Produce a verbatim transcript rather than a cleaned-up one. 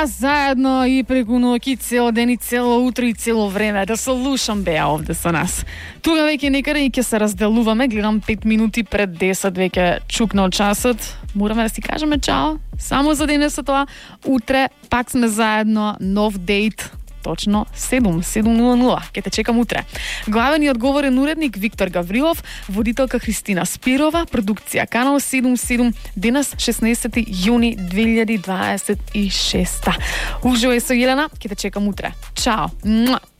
заедно и преку ноќ, цел ден и цело утро и цело време. Да слушам беа овде со нас. Тука веќе некаде и ќе се разделуваме. Гледам пет минути пред десет веќе чукнал часот. Мораме да си кажеме чао. Само за денес со тоа. Утре пак сме заедно. Нов дейт. Точно седум, седум нула нула. Ке те чекам утре. Главен и одговорен уредник Виктор Гаврилов, водителка Христина Спирова, продукција Канал седум седум, денес шеснаесети јуни две илјади дваесет и шеста. Уживај со Елена, ке те чекам утре. Чао. Муа.